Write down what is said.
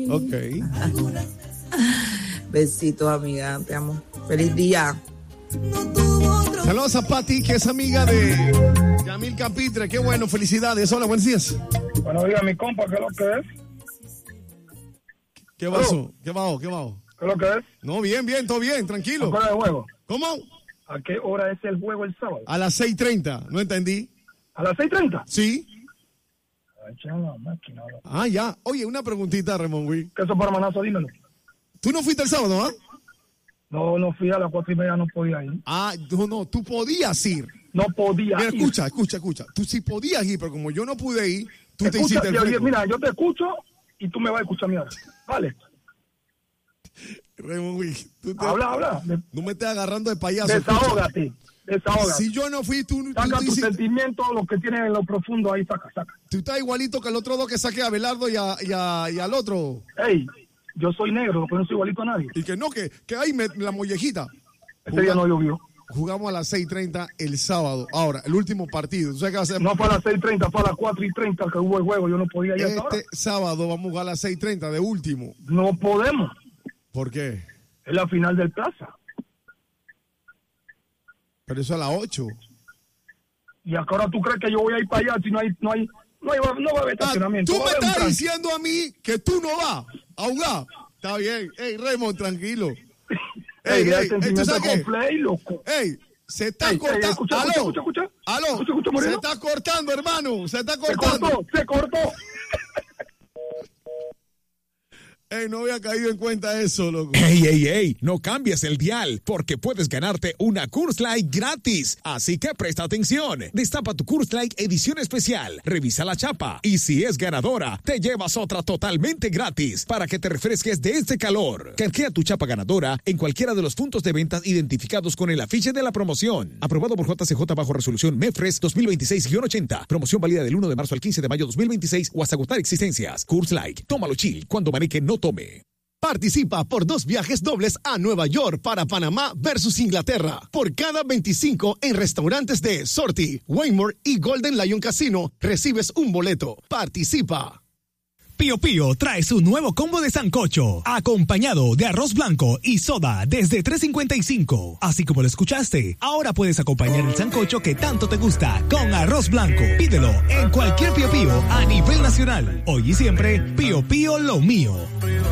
Ok. Besitos, amiga, te amo. Feliz día. Saludos a Pati, que es amiga de Yamil Capitre. Qué bueno, felicidades. Hola, buenos días. Bueno, diga mi compa, ¿qué es lo que es? ¿Qué pasó? ¿Qué bajo? ¿Qué es lo que es? No, bien, todo bien, tranquilo. ¿A qué hora es el juego? ¿Cómo? ¿A qué hora es el juego el sábado? A las 6:30, no entendí. ¿A las 6:30? Sí. Ay, la máquina. Ya. Oye, una preguntita, Ramón Will. ¿Qué eso para manazo? Dímelo. ¿Tú no fuiste el sábado, ah? No fui a las 4:30, no podía ir. No, tú podías ir. No podía Mira, ir. escucha. Tú sí podías ir, pero como yo no pude ir, tú te hiciste el fresco. Mira, yo te escucho y tú me vas a escuchar a mí ahora. Vale. Ramón Will, Habla. No me estés agarrando de payaso. Desahógate. Si yo no fui, tú saca tus sentimientos, lo que tienes en lo profundo ahí, saca. Tú estás igualito que el otro dos que saqué a Abelardo y al otro. Ey, yo soy negro, pero no soy igualito a nadie. Y que no, que ahí la mollejita. Ese día no llovió. Jugamos a las 6:30 el sábado. Ahora, el último partido. ¿Tú sabes qué va a ser? No fue a las 6:30, fue a las 4:30 que hubo el juego. Yo no podía ir a sábado vamos a jugar a las 6:30 de último. No podemos. ¿Por qué? Es la final del Plaza. Pero eso a las 8. ¿Y ahora tú crees que yo voy a ir para allá si no va a haber estacionamiento? Tú me estás diciendo a mí que tú no vas a jugar. Está bien. Ey, Raymond, tranquilo. Ey, ¿tú sabes qué? Loco. Ey, se está cortando. Escucha. Aló. Se está cortando, hermano. Se está cortando. Se cortó. No había caído en cuenta eso, loco. Ey, no cambies el dial, porque puedes ganarte una Coors Light gratis. Así que presta atención. Destapa tu Coors Light edición especial, revisa la chapa, y si es ganadora, te llevas otra totalmente gratis, para que te refresques de este calor. Canjea tu chapa ganadora en cualquiera de los puntos de ventas identificados con el afiche de la promoción. Aprobado por JCJ bajo resolución MEFRES 2026-80. Promoción válida del 1 de marzo al 15 de mayo 2026 o hasta agotar existencias. Coors Light, tómalo chill cuando Manique no tome. Participa por 2 viajes dobles a Nueva York para Panamá versus Inglaterra. Por cada 25 en restaurantes de Sorty, Waymore y Golden Lion Casino, recibes un boleto. Participa. Pío Pío trae su nuevo combo de sancocho, acompañado de arroz blanco y soda desde $3.55. Así como lo escuchaste, ahora puedes acompañar el sancocho que tanto te gusta con arroz blanco. Pídelo en cualquier Pío Pío a nivel nacional. Hoy y siempre, Pío Pío lo mío.